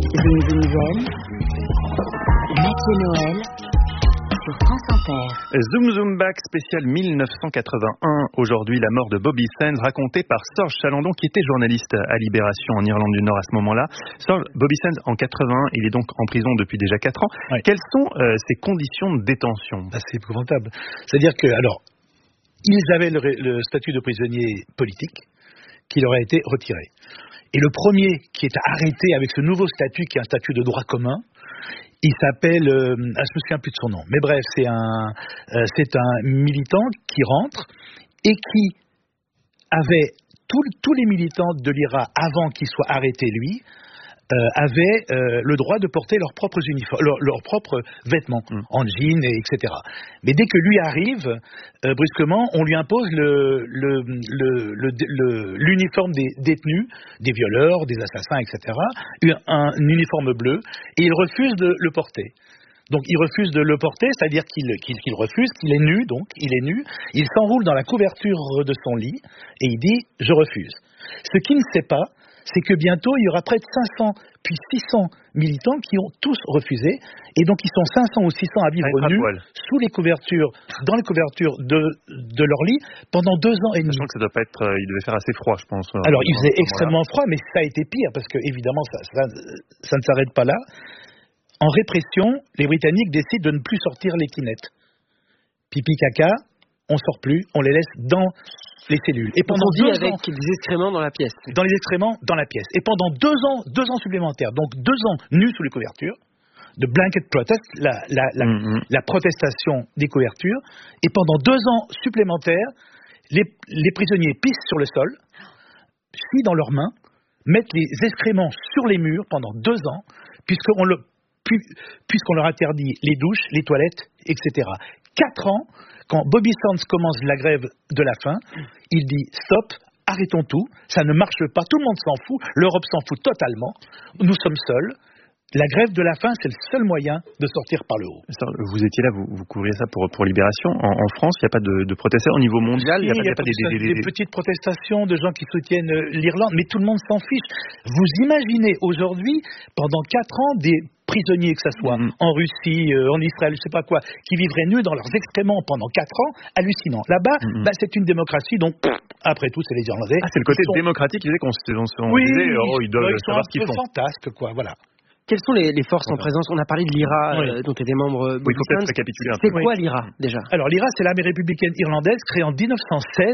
Zoom Zoom Zen, Mathieu Noël sur France Inter. Zoom Zoom Back spécial 1981. Aujourd'hui, la mort de Bobby Sands, racontée par Serge Chalandon, qui était journaliste à Libération en Irlande du Nord à ce moment-là. Serge, Bobby Sands, en 81, il est donc en prison depuis déjà 4 ans. Oui. Quelles sont ses conditions de détention ? C'est épouvantable. C'est-à-dire que, alors, ils avaient le statut de prisonnier politique qui leur a été retiré. Et le premier qui est arrêté avec ce nouveau statut, qui est un statut de droit commun, il s'appelle, je me souviens plus de son nom, mais bref, c'est un militant qui rentre et qui avait tous les militants de l'IRA avant qu'il soit arrêté lui, avaient le droit de porter leurs propres uniformes, leurs propres vêtements, en jean, etc. Mais dès que lui arrive, brusquement, on lui impose l'uniforme des détenus, des violeurs, des assassins, etc. Un uniforme bleu, et il refuse de le porter. Donc il refuse de le porter, c'est-à-dire qu'il refuse, qu'il est nu, donc il est nu, il s'enroule dans la couverture de son lit, et il dit « je refuse ». Ce qu'il ne sait pas, c'est que bientôt, il y aura près de 500, puis 600 militants qui ont tous refusé, et donc ils sont 500 ou 600 à vivre nus, sous les couvertures, dans les couvertures de leur lit, pendant 2 ans et demi. Sachant que ça doit pas être, il devait faire assez froid, je pense. Alors, il faisait extrêmement froid, mais ça a été pire, parce que, évidemment, ça ne s'arrête pas là. En répression, les Britanniques décident de ne plus sortir les kinettes. Pipi, caca, on sort plus, on les laisse dans les cellules. Et pendant 2 ans, avec des excréments dans la pièce. Dans les excréments dans la pièce. Et pendant 2 ans supplémentaires, donc 2 ans nus sous les couvertures, de blanket protest, la protestation des couvertures, et pendant 2 ans supplémentaires, les prisonniers pissent sur le sol, chient dans leurs mains, mettent les excréments sur les murs pendant 2 ans, puisqu'on leur interdit les douches, les toilettes, etc. 4 ans, quand Bobby Sands commence la grève de la faim, il dit « Stop, arrêtons tout, ça ne marche pas, tout le monde s'en fout, l'Europe s'en fout totalement, nous sommes seuls. » La grève de la faim, c'est le seul moyen de sortir par le haut. Vous étiez là, vous couvriez ça pour Libération. En France, il n'y a pas de protestations au niveau mondial. Il y a pas des petites protestations de gens qui soutiennent l'Irlande, mais tout le monde s'en fiche. Vous imaginez aujourd'hui, pendant 4 ans, des prisonniers, que ce soit en Russie, en Israël, je ne sais pas quoi, qui vivraient nus dans leurs excréments pendant 4 ans, hallucinant. Là-bas, c'est une démocratie, donc après tout, c'est les Irlandais. C'est le côté démocratique qui disait qu'on disait, ils doivent savoir ce qu'ils font. Ils sont fantasques, quoi, voilà. Quelles sont les forces en présence ? On a parlé de l'IRA, dont était membre Bobby Sands. Récapituler un peu. C'est quoi l'IRA, déjà ? Alors, l'IRA, c'est l'armée républicaine irlandaise, créée en 1916.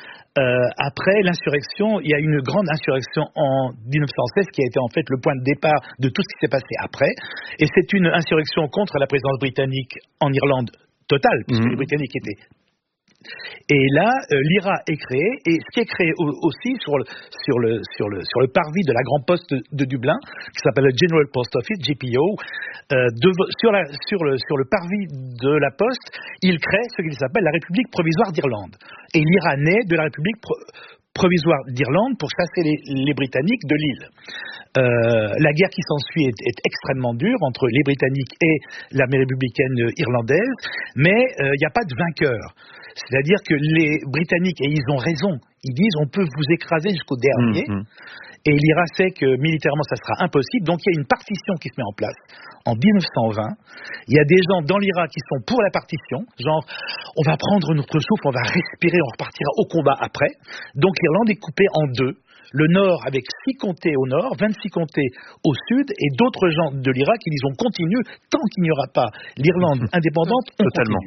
Après l'insurrection, il y a une grande insurrection en 1916 qui a été en fait le point de départ de tout ce qui s'est passé après. Et c'est une insurrection contre la présence britannique en Irlande totale, puisque les Britanniques étaient... Et là, l'IRA est créée, et ce qui est créé aussi sur le parvis de la Grande Poste de Dublin, qui s'appelle le General Post Office, GPO, sur le parvis de la Poste, il crée ce qu'il s'appelle la République provisoire d'Irlande. Et l'IRA naît de la République provisoire d'Irlande pour chasser les Britanniques de l'île. La guerre qui s'ensuit est extrêmement dure entre les Britanniques et l'armée républicaine irlandaise, mais il n'y a pas de vainqueur. C'est-à-dire que les Britanniques, et ils ont raison, ils disent on peut vous écraser jusqu'au dernier, et l'IRA sait que militairement ça sera impossible, donc il y a une partition qui se met en place en 1920. Il y a des gens dans l'IRA qui sont pour la partition, genre on va prendre notre souffle, on va respirer, on repartira au combat après. Donc l'Irlande est coupée en 2. Le Nord avec 6 comtés au nord, 26 comtés au sud, et d'autres gens de l'IRA qui disent on continue tant qu'il n'y aura pas l'Irlande indépendante, on continue.